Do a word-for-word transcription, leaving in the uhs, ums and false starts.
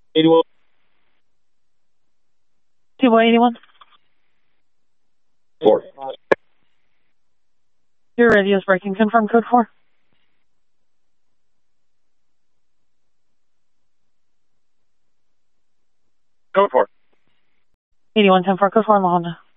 eighty-one. T-Boy eighty-one. Four. Your radio is breaking. Confirm code four. Code four. eighty-one ten four, code four in La Honda.